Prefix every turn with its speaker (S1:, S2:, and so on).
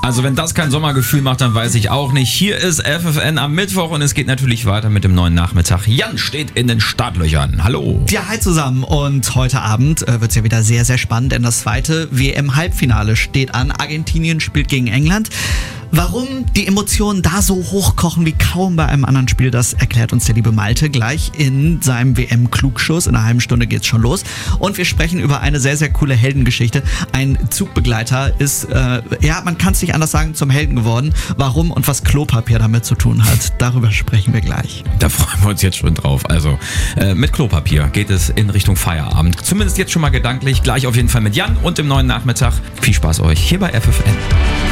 S1: Also wenn das kein Sommergefühl macht, dann weiß ich auch nicht. Hier ist FFN am Mittwoch und es geht natürlich weiter mit dem neuen Nachmittag. Jan steht in den Startlöchern. Hallo.
S2: Ja, hi zusammen. Und heute Abend wird es ja wieder sehr, sehr spannend, denn das zweite WM-Halbfinale steht an. Argentinien spielt gegen England. Warum die Emotionen da so hochkochen wie kaum bei einem anderen Spiel, das erklärt uns der liebe Malte gleich in seinem WM-Klugschuss. In einer halben Stunde geht's schon los. Und wir sprechen über eine sehr, sehr coole Heldengeschichte. Ein Zugbegleiter ist, man kann es nicht anders sagen, zum Helden geworden. Warum und was Klopapier damit zu tun hat, darüber sprechen wir gleich.
S1: Da freuen wir uns jetzt schon drauf. Also mit Klopapier geht es in Richtung Feierabend. Zumindest jetzt schon mal gedanklich. Gleich auf jeden Fall mit Jan und im neuen Nachmittag. Viel Spaß euch hier bei FFN.